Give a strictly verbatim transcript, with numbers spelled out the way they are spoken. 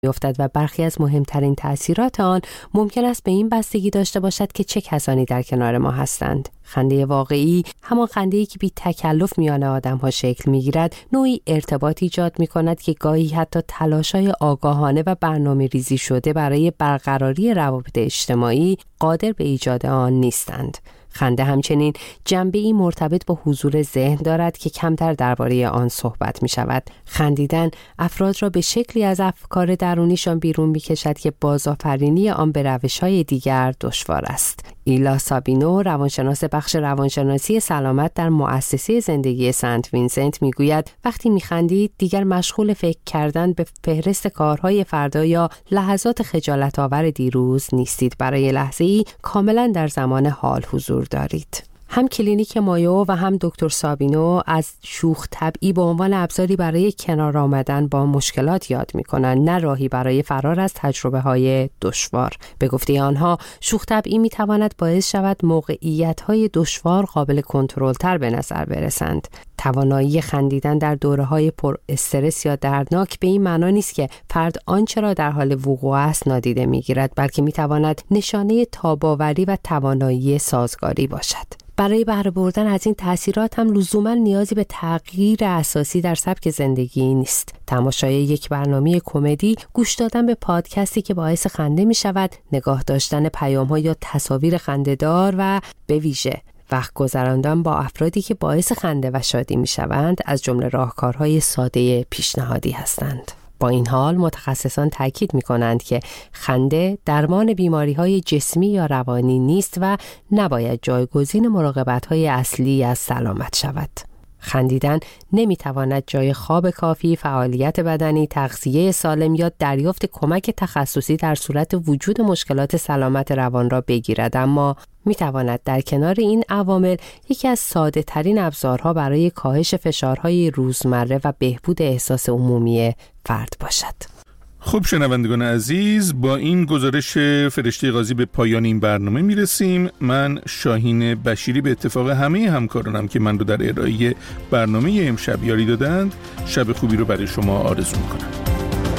می‌افتد و برخی از مهمترین تأثیرات آن ممکن است به این بستگی داشته باشد که چه کسانی در کنار ما هستند. خنده واقعی، همان خنده‌ای که بی تکلف میان آدم‌ها شکل می‌گیرد، نوعی ارتباط ایجاد می‌کند که گاهی حتی تلاش‌های آگاهانه و برنامه‌ریزی شده برای برقراری روابط اجتماعی قادر به ایجاد آن نیستند. خنده همچنین جنبه‌ای مرتبط با حضور ذهن دارد که کمتر درباره آن صحبت می شود. خندیدن افراد را به شکلی از افکار درونیشان بیرون می کشد که بازآفرینی آن به روش‌های دیگر دشوار است. ایلا سابینو، روانشناس بخش روانشناسی سلامت در مؤسسه زندگی سنت وینسنت میگوید وقتی میخندید دیگر مشغول فکر کردن به فهرست کارهای فردا یا لحظات خجالت آور دیروز نیستید. برای لحظه‌ای کاملا در زمان حال حضور دارید. هم کلینیک مایو و هم دکتر سابینو از شوخ طبعی به عنوان ابزاری برای کنار آمدن با مشکلات یاد می‌کنند، نه راهی برای فرار از تجربه‌های دشوار. به گفته آنها، شوخ طبعی می‌تواند باعث شود موقعیت‌های دشوار قابل کنترل‌تر به نظر برسند. توانایی خندیدن در دوره‌های پر استرس یا دردناک به این معنا نیست که فرد آنچه را در حال وقوع است نادیده می‌گیرد، بلکه می‌تواند نشانه تاب‌آوری و توانایی سازگاری باشد. برای بهره بردن از این تأثیرات هم لزوما نیازی به تغییر اساسی در سبک زندگی نیست. تماشای یک برنامه کمدی، گوش دادن به پادکستی که باعث خنده می شود، نگاه داشتن پیام‌ها یا تصاویر خنده‌دار و به ویژه وقت گذراندن با افرادی که باعث خنده و شادی می شوند از جمله راهکارهای ساده پیشنهادی هستند. با این حال متخصصان تاکید می کنند که خنده درمان بیماری‌های جسمی یا روانی نیست و نباید جایگزین مراقبت‌های اصلی از سلامت شود. خندیدن نمی‌تواند جای خواب کافی، فعالیت بدنی، تغذیه سالم یا دریافت کمک تخصصی در صورت وجود مشکلات سلامت روان را بگیرد، اما می‌تواند در کنار این عوامل یکی از ساده‌ترین ابزارها برای کاهش فشارهای روزمره و بهبود احساس عمومی فرد باشد. خب شنوندگان عزیز، با این گزارش فرشته قاضی به پایان این برنامه میرسیم. من شاهین بشیری به اتفاق همه همکارانم که من رو در ارائه برنامه امشب یاری دادند، شب خوبی رو برای شما آرزو میکنم.